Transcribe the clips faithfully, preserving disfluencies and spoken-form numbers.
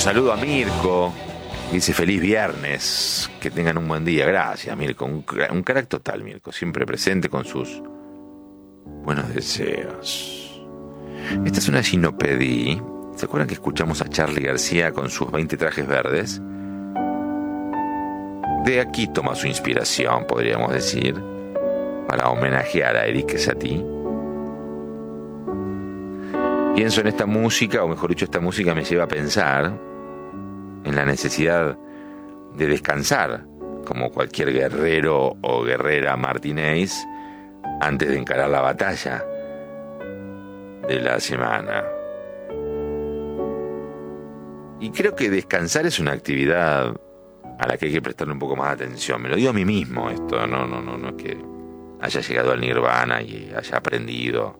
saludo a Mirko. Dice feliz viernes, que tengan un buen día. Gracias, Mirko. Un, un crack total, Mirko. Siempre presente con sus buenos deseos. Esta es una ginopedí. ¿Se acuerdan que escuchamos a Charly García con sus veinte trajes verdes? De aquí toma su inspiración, podríamos decir, para homenajear a Erik Satie. Pienso en esta música, o mejor dicho, esta música me lleva a pensar en la necesidad de descansar, como cualquier guerrero o guerrera martinez, antes de encarar la batalla de la semana. Y creo que descansar es una actividad a la que hay que prestarle un poco más de atención. Me lo digo a mí mismo esto, no, no, no, no es que haya llegado al nirvana y haya aprendido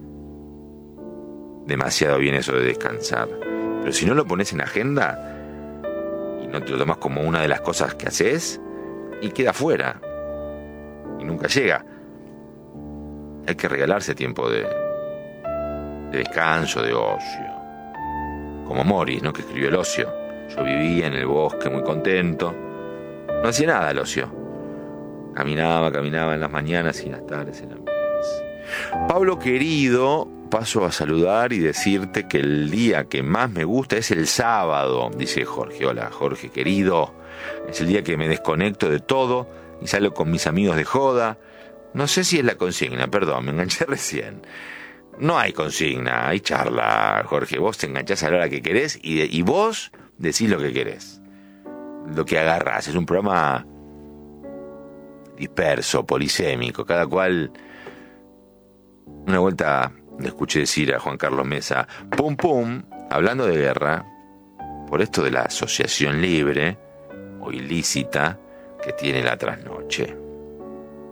demasiado bien eso de descansar. Pero si no lo pones en agenda y no te lo tomas como una de las cosas que haces, y queda fuera y nunca llega. Hay que regalarse tiempo de, de descanso, de ocio. Como Morris, ¿no?, que escribió El ocio. Yo vivía en el bosque muy contento. No hacía nada el ocio. Caminaba, caminaba en las mañanas y en las tardes en las mías. Pablo querido, paso a saludar y decirte que el día que más me gusta es el sábado, dice Jorge. Hola, Jorge querido. Es el día que me desconecto de todo y salgo con mis amigos de joda. No sé si es la consigna, perdón, me enganché recién. No hay consigna, hay charla, Jorge. Vos te enganchás a la hora que querés y, y vos decís lo que querés. Lo que agarrás. Es un programa disperso, polisémico. Cada cual... Una vuelta le escuché decir a Juan Carlos Mesa, pum pum, hablando de guerra, por esto de la asociación libre o ilícita que tiene la trasnoche.